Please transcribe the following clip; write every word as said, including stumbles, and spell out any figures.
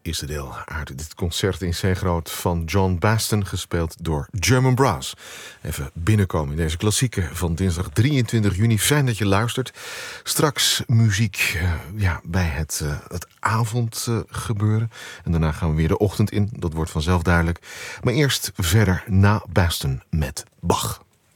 eerste deel uit dit concert in C groot van John Baston, gespeeld door German Brass. Even binnenkomen in deze klassieke van dinsdag drieëntwintig juni. Fijn dat je luistert. Straks muziek uh, ja, bij het, uh, het avondgebeuren. Uh, en daarna gaan we weer de ochtend in. Dat wordt vanzelf duidelijk. Maar eerst verder na Baston met Bach.